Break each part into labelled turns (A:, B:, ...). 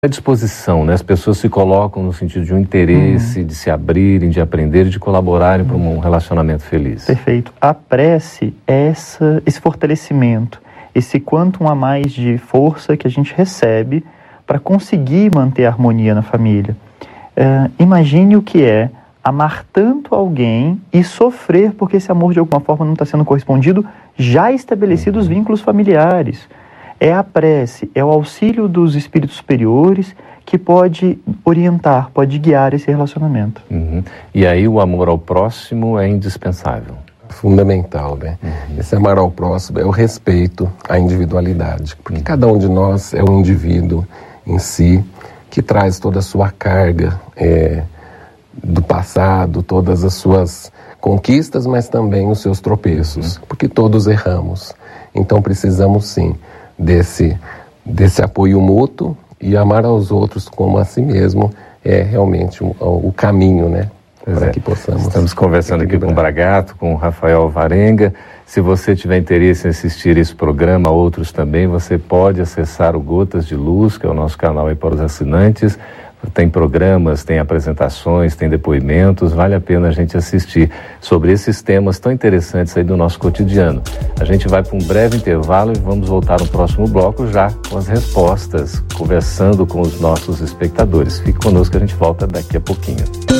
A: à disposição, né? As pessoas se colocam no sentido de um interesse, de se abrirem, de aprender e de colaborarem para um relacionamento feliz.
B: Perfeito. A prece é esse fortalecimento, esse quantum a mais de força que a gente recebe para conseguir manter a harmonia na família. Imagine o que é amar tanto alguém e sofrer porque esse amor de alguma forma não está sendo correspondido, já estabelecidos vínculos familiares. É a prece, é o auxílio dos espíritos superiores que pode orientar, pode guiar esse relacionamento.
A: E aí o amor ao próximo é indispensável.
C: Fundamental, né? Esse amar ao próximo é o respeito à individualidade, porque cada um de nós é um indivíduo em si que traz toda a sua carga do passado, todas as suas conquistas, mas também os seus tropeços, porque todos erramos. Então precisamos sim desse apoio mútuo, e amar aos outros como a si mesmo é realmente o caminho, né? Para que possamos.
A: Estamos conversando aqui com o Bragato, com o Rafael Alvarenga. Se você tiver interesse em assistir esse programa, outros também, você pode acessar o Gotas de Luz, que é o nosso canal aí para os assinantes. Tem programas, tem apresentações, tem depoimentos, vale a pena a gente assistir sobre esses temas tão interessantes aí do nosso cotidiano. A gente vai para um breve intervalo e vamos voltar no próximo bloco já com as respostas, conversando com os nossos espectadores. Fique conosco que a gente volta daqui a pouquinho.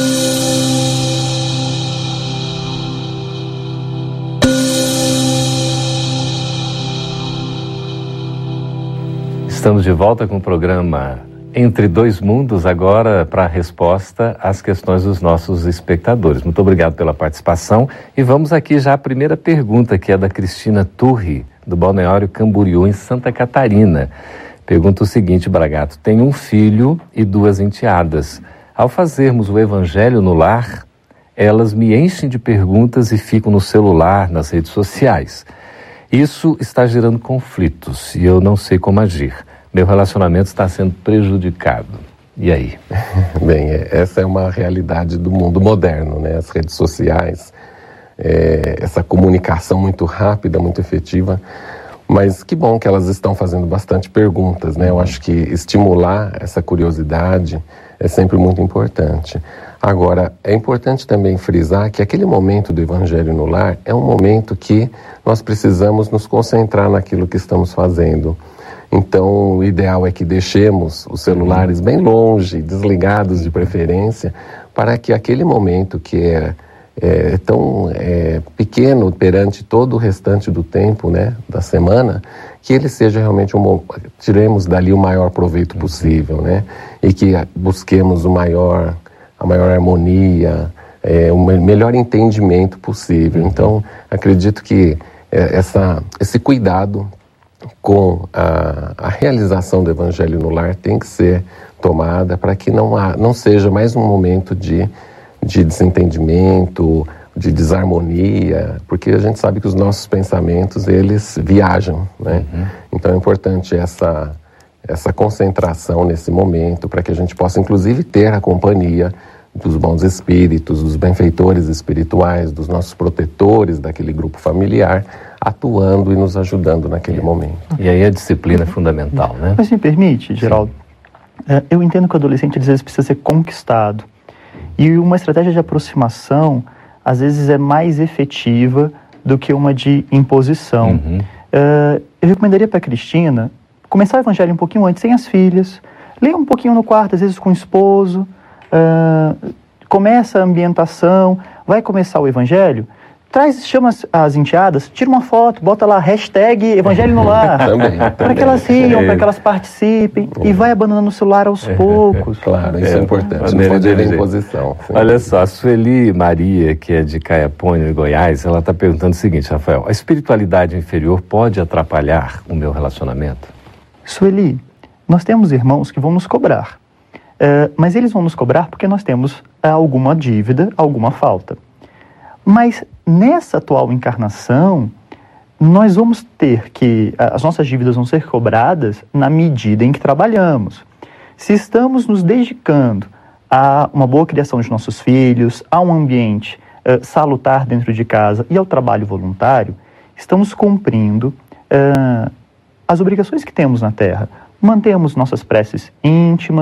A: Estamos de volta com o programa Entre Dois Mundos, agora para a resposta às questões dos nossos espectadores. Muito obrigado pela participação e vamos aqui já à primeira pergunta, que é da Cristina Turri, do Balneário Camboriú, em Santa Catarina. Pergunta o seguinte, Bragato: tenho um filho e 2 enteadas. Ao fazermos o evangelho no lar, elas me enchem de perguntas e ficam no celular, nas redes sociais. Isso está gerando conflitos e eu não sei como agir. Meu relacionamento está sendo prejudicado. E aí?
C: Bem, essa é uma realidade do mundo moderno, né? As redes sociais, essa comunicação muito rápida, muito efetiva. Mas que bom que elas estão fazendo bastante perguntas, né? Eu acho que estimular essa curiosidade é sempre muito importante. Agora, é importante também frisar que aquele momento do Evangelho no Lar é um momento que nós precisamos nos concentrar naquilo que estamos fazendo. Então, o ideal é que deixemos os celulares bem longe, desligados de preferência, para que aquele momento que é tão pequeno perante todo o restante do tempo, né, da semana, que ele seja realmente tiremos dali o maior proveito possível, né, e que busquemos a maior harmonia, o melhor entendimento possível. Então, acredito que esse cuidado com a realização do Evangelho no Lar tem que ser tomada para que não seja mais um momento de desentendimento, de desarmonia, porque a gente sabe que os nossos pensamentos, eles viajam, né? Então é importante essa concentração nesse momento para que a gente possa inclusive ter a companhia dos bons espíritos, dos benfeitores espirituais, dos nossos protetores daquele grupo familiar, atuando e nos ajudando naquele momento.
A: E aí a disciplina é fundamental, né?
B: Mas me permite, Geraldo, eu entendo que o adolescente às vezes precisa ser conquistado. E uma estratégia de aproximação, às vezes, é mais efetiva do que uma de imposição. Eu recomendaria para a Cristina começar o evangelho um pouquinho antes, sem as filhas, leia um pouquinho no quarto, às vezes com o esposo, começa a ambientação, vai começar o evangelho, chama as enteadas, tira uma foto, bota lá, hashtag Evangelho no Lar, para que elas riam, para que elas participem, e vai abandonando o celular aos poucos.
C: Claro, isso é importante, não pode haver imposição.
A: Olha só, a Sueli Maria, que é de Caiapônia, em Goiás, ela está perguntando o seguinte, Rafael: a espiritualidade inferior pode atrapalhar o meu relacionamento?
B: Sueli, nós temos irmãos que vão nos cobrar, mas eles vão nos cobrar porque nós temos alguma dívida, alguma falta. Mas nessa atual encarnação, nós vamos ter que, as nossas dívidas vão ser cobradas na medida em que trabalhamos. Se estamos nos dedicando a uma boa criação de nossos filhos, a um ambiente salutar dentro de casa e ao trabalho voluntário, estamos cumprindo as obrigações que temos na Terra. mantemos nossas preces íntimas,